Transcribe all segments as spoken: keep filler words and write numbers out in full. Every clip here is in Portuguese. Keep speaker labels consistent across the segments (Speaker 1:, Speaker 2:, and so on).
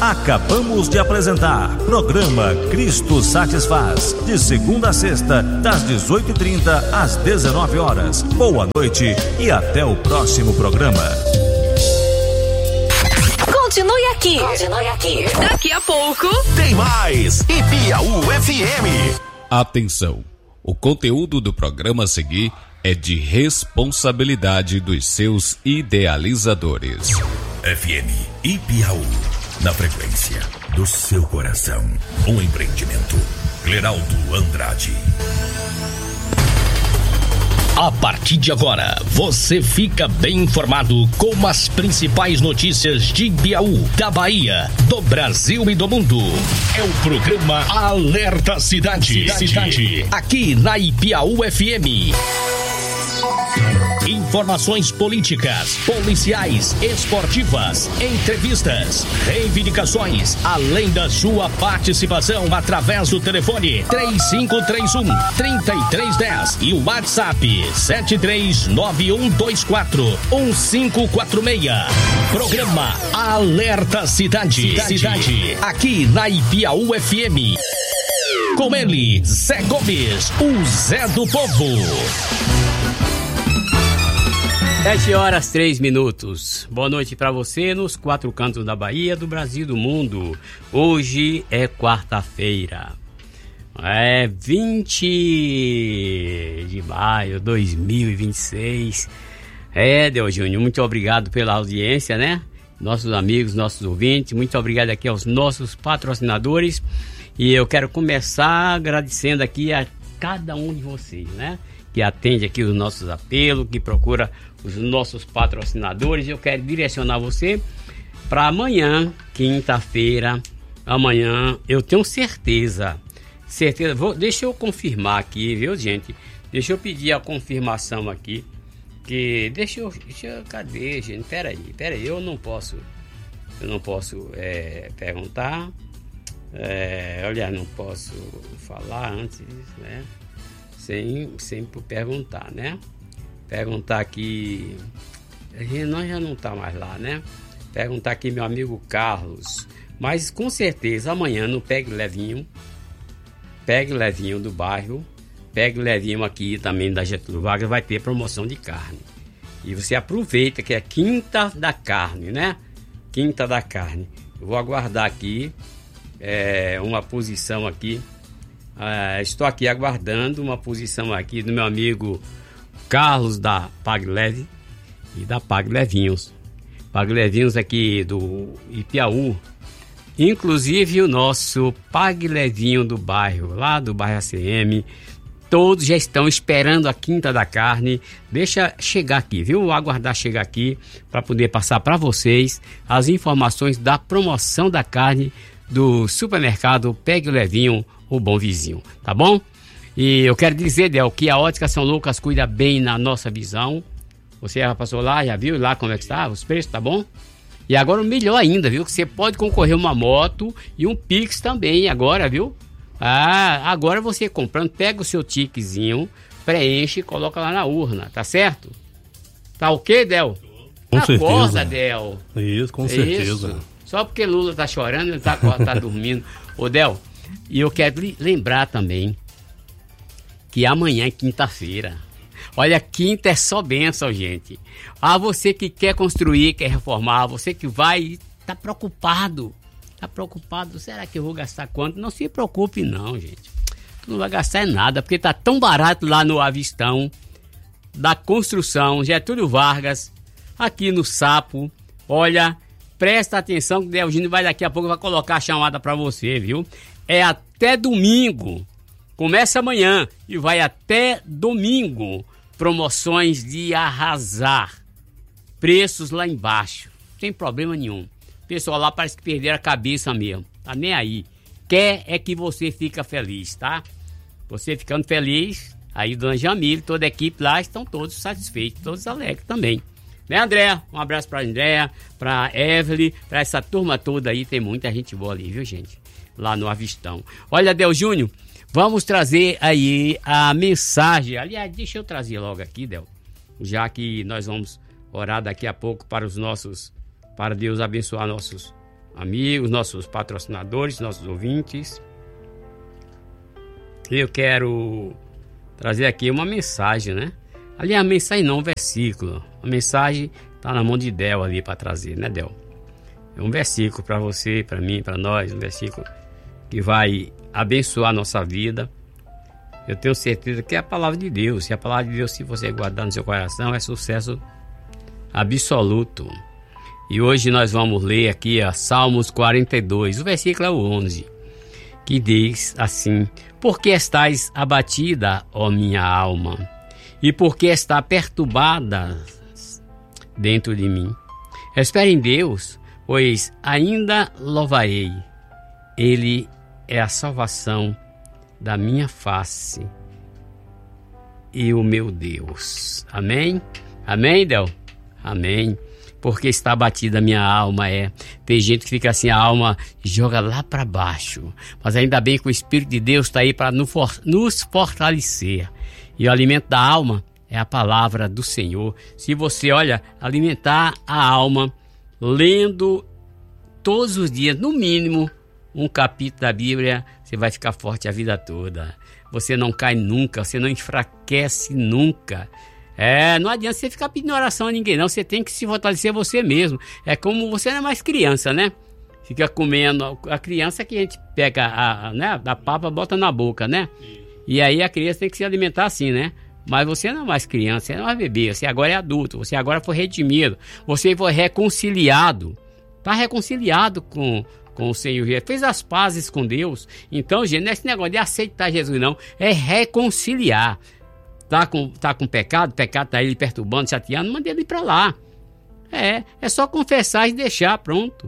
Speaker 1: Acabamos de apresentar programa Cristo Satisfaz, de segunda a sexta, das dezoito e trinta às dezenove horas. Boa noite e até o próximo programa.
Speaker 2: Continue aqui. Continue aqui. Daqui a pouco
Speaker 3: tem mais Ipiaú F M.
Speaker 4: Atenção, o conteúdo do programa a seguir é de responsabilidade dos seus idealizadores.
Speaker 3: F M Ipiaú, na frequência do seu coração. Um empreendimento. Cleraldo Andrade.
Speaker 5: A partir de agora, você fica bem informado com as principais notícias de Ipiaú, da Bahia, do Brasil e do mundo. É o programa Alerta Cidade. Cidade. Cidade. Aqui na Ipiaú F M. Informações políticas, policiais, esportivas, entrevistas, reivindicações, além da sua participação através do telefone três cinco três um, três três um zero e o WhatsApp sete três nove um dois quatro um cinco quatro seis. Programa Alerta Cidade. Cidade. Cidade. Aqui na Ipiaú F M. Com ele, Zé Gomes, o Zé do Povo.
Speaker 6: Sete horas, três minutos. Boa noite para você nos quatro cantos da Bahia, do Brasil e do mundo. Hoje é quarta-feira. É vinte de maio de dois mil e vinte e seis. É, Deus Júnior, muito obrigado pela audiência, né? Nossos amigos, nossos ouvintes, muito obrigado aqui aos nossos patrocinadores. E eu quero começar agradecendo aqui a cada um de vocês, né? Que atende aqui os nossos apelos, que procura os nossos patrocinadores. Eu quero direcionar você para amanhã, quinta-feira. Amanhã, eu tenho certeza, certeza, vou, deixa eu confirmar aqui, viu, gente? Deixa eu pedir a confirmação aqui, que, deixa eu, deixa eu cadê, gente? Peraí, peraí, eu não posso, eu não posso é, perguntar, é, olha, não posso falar antes, né? Sem, sem perguntar, né? Perguntar aqui, nós já não tá mais lá, né? Perguntar aqui meu amigo Carlos, mas com certeza amanhã no Pegue Levinho, Pegue Levinho do bairro, Pegue Levinho aqui também da Getúlio Vargas, vai ter promoção de carne. E você aproveita que é quinta da carne, né? Quinta da carne. Eu vou aguardar aqui é, uma posição aqui. Uh, estou aqui aguardando uma posição aqui do meu amigo Carlos da Pague Leve e da Pague Levinhos. Pague Levinhos aqui do Ipiaú. Inclusive o nosso Pague Levinho do bairro, lá do bairro A C M. Todos já estão esperando a quinta da carne. Deixa chegar aqui, viu? Vou aguardar chegar aqui para poder passar para vocês as informações da promoção da carne do supermercado Pegue Levinho, o bom vizinho, tá bom? E eu quero dizer, Del, que a Ótica São Lucas cuida bem na nossa visão. Você já passou lá, já viu lá como é que está? Os preços, tá bom? E agora o melhor ainda, viu? Que você pode concorrer uma moto e um Pix também agora, viu? Ah, agora você comprando, pega o seu tiquezinho, preenche e coloca lá na urna, tá certo? Tá ok, Del?
Speaker 7: Com
Speaker 6: Acorda,
Speaker 7: certeza.
Speaker 6: Del.
Speaker 7: Isso, com
Speaker 6: Isso.
Speaker 7: certeza.
Speaker 6: Só porque Lula tá chorando, ele tá, tá dormindo. Ô, Del, e eu quero lembrar também que amanhã é quinta-feira. Olha, quinta é só bênção, gente. Ah, você que quer construir, quer reformar, você que vai, tá preocupado. Tá preocupado, será que eu vou gastar quanto? Não se preocupe não, gente. Tu não vai gastar nada, porque tá tão barato lá no Avistão da Construção Getúlio Vargas, aqui no Sapo. Olha, presta atenção que o Delgino vai daqui a pouco vai colocar a chamada para você, viu? É até domingo. Começa amanhã e vai até domingo. Promoções de arrasar. Preços lá embaixo. Não tem problema nenhum. O pessoal lá parece que perderam a cabeça mesmo. Tá nem aí. Quer é que você fica feliz, tá? Você ficando feliz, aí Dona Jamile, toda a equipe lá estão todos satisfeitos, todos alegres também. Né, André? Um abraço pra Andréa, pra Evelyn, pra essa turma toda aí. Tem muita gente boa ali, viu, gente? Lá no Avistão. Olha, Del Júnior, vamos trazer aí a mensagem. Aliás, deixa eu trazer logo aqui, Del. Já que nós vamos orar daqui a pouco para os nossos, para Deus abençoar nossos, amigos, nossos patrocinadores, nossos ouvintes. Eu quero trazer aqui uma mensagem, né? Ali a mensagem não, um versículo. A mensagem está na mão de Del ali para trazer, né, Del? É um versículo para você, para mim, para nós, um versículo que vai abençoar a nossa vida. Eu tenho certeza que é a palavra de Deus. E a palavra de Deus, se você guardar no seu coração, é sucesso absoluto. E hoje nós vamos ler aqui a Salmos quarenta e dois, o versículo é o onze, que diz assim: Por que estás abatida, ó minha alma? E por que está perturbada dentro de mim? Espere em Deus, pois ainda louvarei. Ele é a salvação da minha face e o meu Deus. Amém? Amém, Del? Amém. Porque está abatida a minha alma, é. Tem gente que fica assim, a alma joga lá para baixo. Mas ainda bem que o Espírito de Deus está aí para nos fortalecer. E o alimento da alma é a palavra do Senhor. Se você, olha, alimentar a alma lendo todos os dias, no mínimo, um capítulo da Bíblia, você vai ficar forte a vida toda. Você não cai nunca, você não enfraquece nunca. É, não adianta você ficar pedindo oração a ninguém, não. Você tem que se fortalecer você mesmo. É como você não é mais criança, né? Fica comendo. A criança que a gente pega a, a, né, a papa, bota na boca, né? E aí a criança tem que se alimentar assim, né? Mas você não é mais criança, você não é mais bebê. Você agora é adulto, você agora foi redimido. Você foi reconciliado. Tá reconciliado com, com o Senhor. Fez as pazes com Deus. Então, gente, não é esse negócio de aceitar Jesus, não. É reconciliar. Tá com, tá com pecado, pecado tá ele perturbando, chateando, manda ele pra lá. É, é só confessar e deixar, pronto.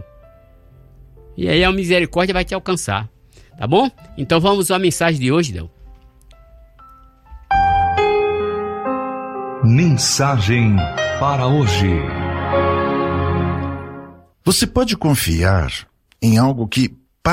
Speaker 6: E aí a misericórdia vai te alcançar. Tá bom? Então vamos à mensagem de hoje, Del.
Speaker 7: Mensagem para hoje.
Speaker 8: Você pode confiar em algo que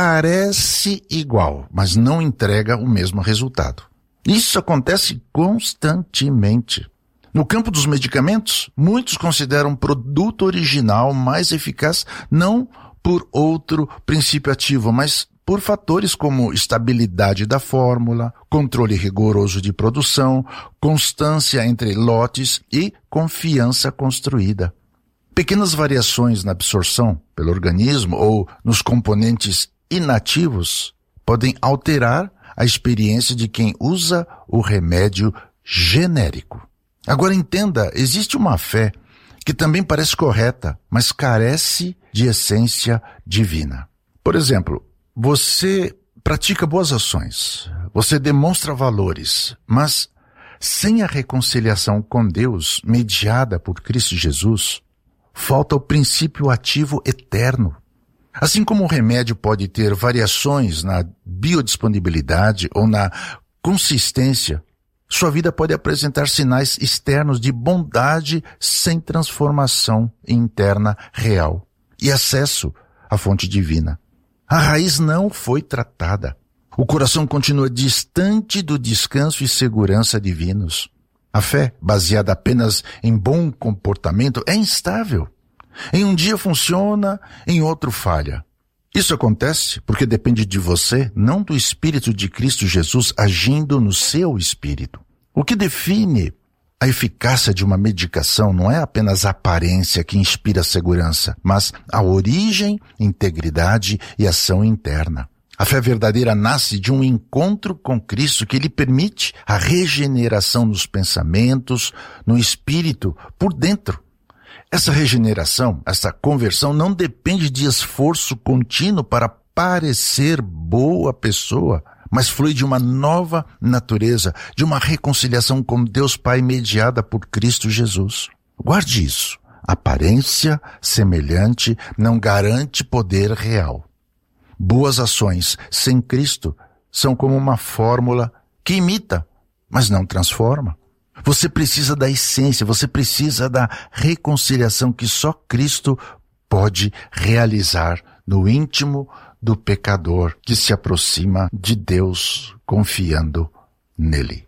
Speaker 8: parece igual, mas não entrega o mesmo resultado. Isso acontece constantemente. No campo dos medicamentos, muitos consideram o produto original mais eficaz não por outro princípio ativo, mas por fatores como estabilidade da fórmula, controle rigoroso de produção, constância entre lotes e confiança construída. Pequenas variações na absorção pelo organismo ou nos componentes inativos podem alterar a experiência de quem usa o remédio genérico. Agora entenda, existe uma fé que também parece correta, mas carece de essência divina. Por exemplo, você pratica boas ações, você demonstra valores, mas sem a reconciliação com Deus mediada por Cristo Jesus, falta o princípio ativo eterno. Assim como o remédio pode ter variações na biodisponibilidade ou na consistência, sua vida pode apresentar sinais externos de bondade sem transformação interna real e acesso à fonte divina. A raiz não foi tratada. O coração continua distante do descanso e segurança divinos. A fé, baseada apenas em bom comportamento, é instável. Em um dia funciona, em outro falha. Isso acontece porque depende de você, não do Espírito de Cristo Jesus agindo no seu espírito. O que define a eficácia de uma medicação não é apenas a aparência que inspira segurança, mas a origem, integridade e ação interna. A fé verdadeira nasce de um encontro com Cristo que lhe permite a regeneração nos pensamentos, no espírito, por dentro. Essa regeneração, essa conversão não depende de esforço contínuo para parecer boa pessoa, mas flui de uma nova natureza, de uma reconciliação com Deus Pai mediada por Cristo Jesus. Guarde isso. Aparência semelhante não garante poder real. Boas ações sem Cristo são como uma fórmula que imita, mas não transforma. Você precisa da essência, você precisa da reconciliação que só Cristo pode realizar no íntimo do pecador que se aproxima de Deus confiando nele.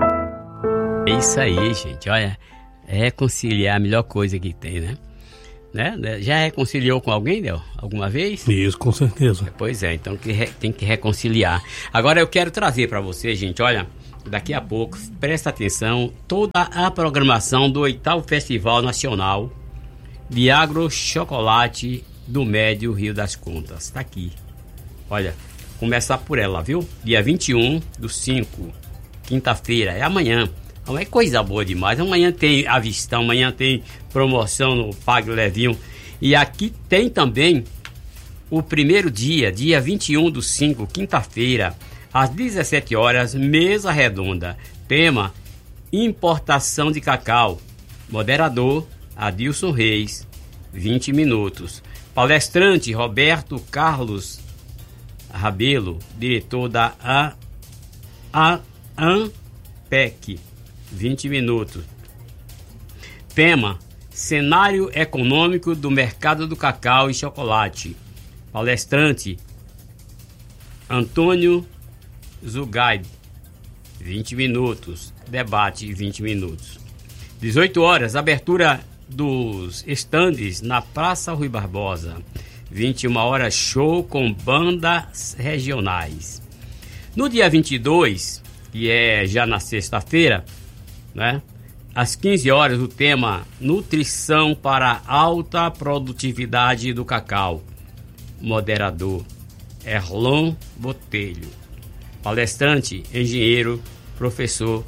Speaker 6: É isso aí, gente. Olha, reconciliar é a melhor coisa que tem, né? Né? Já reconciliou com alguém, Del? Alguma vez?
Speaker 9: Isso, com certeza.
Speaker 6: Pois é, então que re, tem que reconciliar. Agora eu quero trazer para você, gente, olha, daqui a pouco, presta atenção, toda a programação do oitavo Festival Nacional de Agrochocolate do Médio Rio das Contas. Tá aqui. Olha, começar por ela, viu? Dia vinte e um do cinco, quinta-feira, é amanhã. Não é coisa boa demais. Amanhã tem avistão, amanhã tem promoção no Pague Levinho. E aqui tem também o primeiro dia, dia vinte e um do cinco, quinta-feira, às dezessete horas, mesa redonda. Tema: importação de cacau. Moderador: Adilson Reis, vinte minutos. Palestrante: Roberto Carlos Rabelo, diretor da A, A, ANPEC, vinte minutos. Tema: cenário econômico do mercado do cacau e chocolate. Palestrante: Antônio Zugaib, vinte minutos. Debate, vinte minutos. dezoito horas, abertura dos estandes na Praça Rui Barbosa. vinte e uma horas, show com bandas regionais. No dia vinte e dois, que é já na sexta-feira, né? Às quinze horas, o tema: nutrição para alta produtividade do cacau. Moderador: Erlon Botelho. Palestrante: engenheiro, professor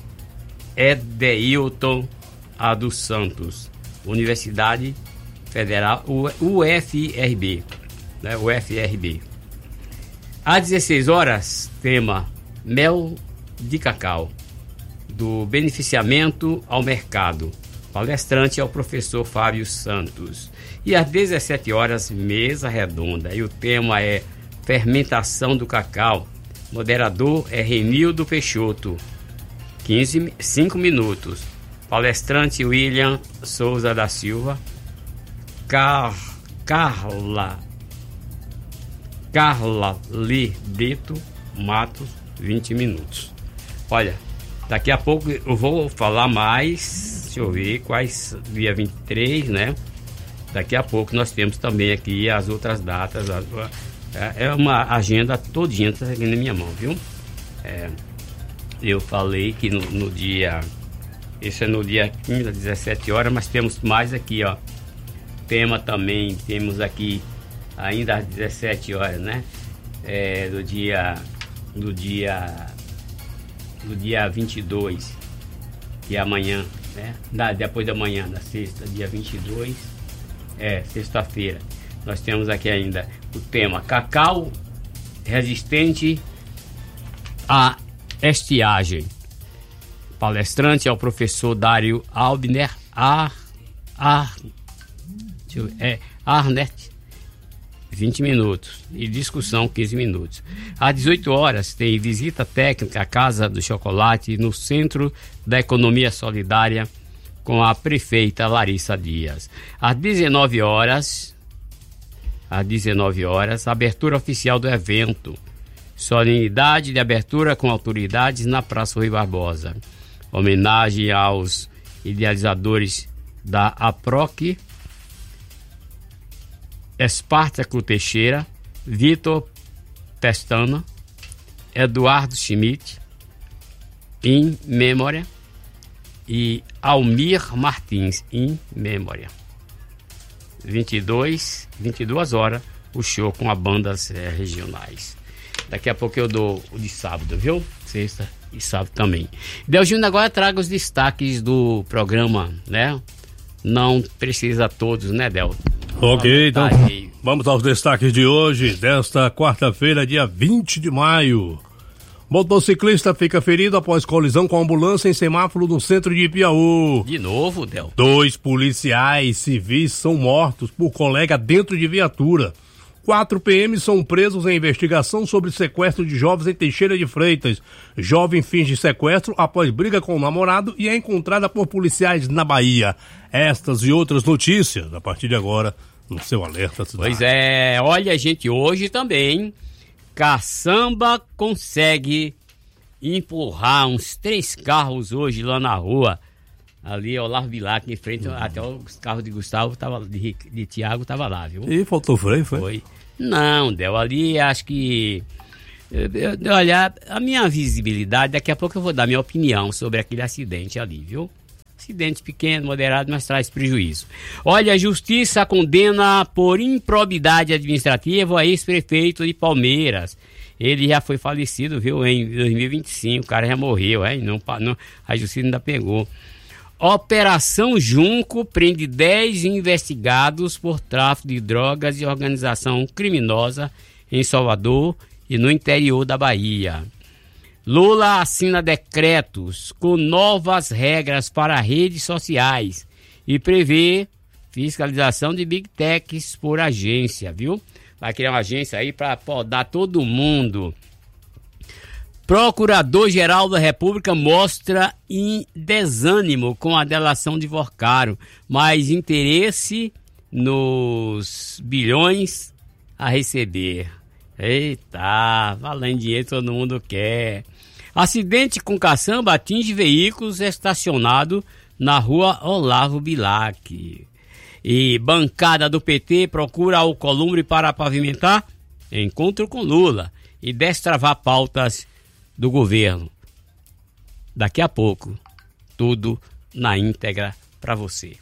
Speaker 6: Edeilton A dos Santos, Universidade Federal, U F R B, né? U F R B. Às dezesseis horas, tema: mel de cacau, do beneficiamento ao mercado. Palestrante é o professor Fábio Santos. E às dezessete horas, mesa redonda. E o tema é fermentação do cacau. Moderador é Renildo Peixoto. quinze, cinco minutos. Palestrante: William Souza da Silva. Car, Carla Carla Li Brito Matos, vinte minutos. Olha, daqui a pouco eu vou falar mais. Deixa eu ver quais, dia vinte e três, né? Daqui a pouco nós temos também aqui as outras datas. É uma agenda todinha, tá aqui na minha mão, viu? É, eu falei que no, no dia, esse é no dia quinze, às dezessete horas, mas temos mais aqui, ó. Tema também, temos aqui ainda às dezessete horas, né? É, do dia, do dia, do dia vinte e dois, que é amanhã, né? Da, depois da manhã, da sexta, dia vinte e dois, é, sexta-feira. Nós temos aqui ainda o tema: cacau resistente à estiagem. Palestrante é o professor Dário Albner Ar, Ar, é, Arnett, vinte minutos. E discussão, quinze minutos. Às dezoito horas tem visita técnica à Casa do Chocolate no Centro da Economia Solidária com a prefeita Larissa Dias. Às dezenove horas, às dezenove horas, abertura oficial do evento. Solenidade de abertura com autoridades na Praça Rui Barbosa. Homenagem aos idealizadores da APROC, Espartaco Teixeira, Vitor Pestana, Eduardo Schmidt, in memória, e Almir Martins, in memória. vinte e dois, vinte e duas horas, o show com as bandas é, regionais. Daqui a pouco eu dou o de sábado, viu? Sexta e sábado também. Del Júnior, agora traga os destaques do programa, né? Não precisa todos, né, Del?
Speaker 9: Ok, então vamos aos destaques de hoje, desta quarta-feira, dia vinte de maio. Motociclista fica ferido após colisão com ambulância em semáforo no centro de Ipiaú.
Speaker 6: De novo, Del?
Speaker 9: Dois policiais civis são mortos por colega dentro de viatura. Quatro P Ms são presos em investigação sobre sequestro de jovens em Teixeira de Freitas. Jovem finge sequestro após briga com o namorado e é encontrada por policiais na Bahia. Estas e outras notícias, a partir de agora, no seu Alerta Cidade.
Speaker 6: Pois é, olha, gente, hoje também, caçamba consegue empurrar uns três carros hoje lá na rua. Ali, Olavo Bilac, em frente, uhum. até os carros de Gustavo, tava, de, de Tiago, tava lá, viu?
Speaker 9: E faltou freio, foi?
Speaker 6: Foi. Não, Del, ali acho que... Eu, eu, olha, a minha visibilidade, daqui a pouco eu vou dar minha opinião sobre aquele acidente ali, viu? Acidente pequeno, moderado, mas traz prejuízo. Olha, a justiça condena por improbidade administrativa a ex-prefeito de Palmeiras. Ele já foi falecido, viu, em dois mil e vinte e cinco, o cara já morreu, hein? Não, não, a justiça ainda pegou. Operação Junco prende dez investigados por tráfico de drogas e organização criminosa em Salvador e no interior da Bahia. Lula assina decretos com novas regras para redes sociais e prevê fiscalização de Big Techs por agência, viu? Vai criar uma agência aí para podar todo mundo. Procurador-Geral da República mostra em desânimo com a delação de Vorcaro, mas interesse nos bilhões a receber. Eita, valendo dinheiro todo mundo quer. Acidente com caçamba atinge veículos estacionados na rua Olavo Bilac. E bancada do P T procura Alcolumbre para pavimentar encontro com Lula e destravar pautas do governo. Daqui a pouco, tudo na íntegra para você.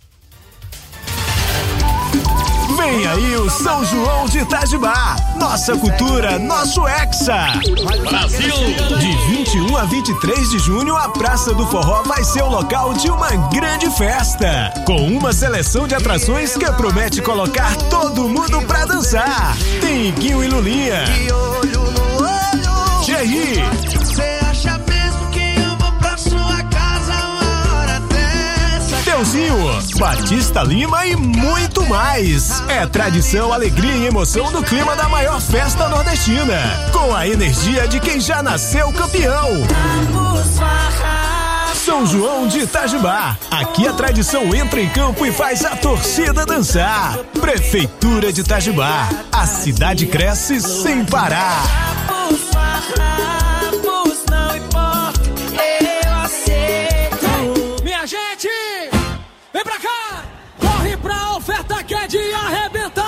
Speaker 10: Vem aí o São João de Itajubá. Nossa cultura, nosso Hexa.
Speaker 5: Brasil!
Speaker 10: De vinte e um a vinte e três de junho, a Praça do Forró vai ser o local de uma grande festa. Com uma seleção de atrações que promete colocar todo mundo pra dançar. Tem Iguinho e Lulinha. Jerry. Deusinho, Batista Lima e muito mais. É tradição, alegria e emoção do clima da maior festa nordestina. Com a energia de quem já nasceu campeão. São João de Itajubá. Aqui a tradição entra em campo e faz a torcida dançar. Prefeitura de Itajubá. A cidade cresce sem parar.
Speaker 11: Minha gente! Vem pra cá! Corre pra oferta que é de arrebentar!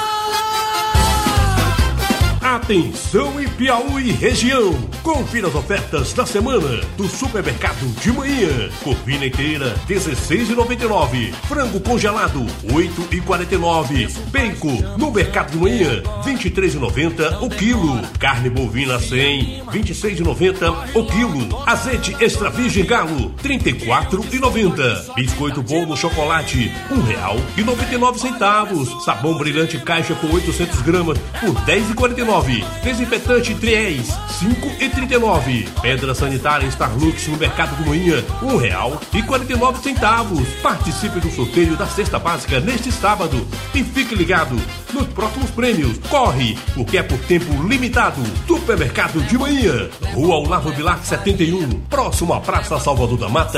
Speaker 12: Atenção em Piauí e região! Confira as ofertas da semana do Supermercado de Manhã. Corvina inteira, dezesseis reais e noventa e nove centavos. Frango congelado, oito reais e quarenta e nove centavos. Bacon no Mercado de Manhã, vinte e três reais e noventa centavos o quilo. Carne bovina cem, vinte e seis reais e noventa centavos o quilo. Azeite extra virgem galo, trinta e quatro reais e noventa centavos. Biscoito bom no chocolate, um real e noventa e nove centavos. Sabão brilhante caixa com oitocentas gramas por dez reais e quarenta e nove centavos. Desinfetante Triés, cinco reais e trinta e nove centavos. Pedra sanitária Starlux no Mercado de Manhã, um real e quarenta e nove centavos. Participe do sorteio da cesta básica neste sábado e fique ligado nos próximos prêmios. Corre, porque é por tempo limitado. Supermercado de Manhã, Rua Olavo Bilac setenta e um, próximo à Praça Salvador da Mata.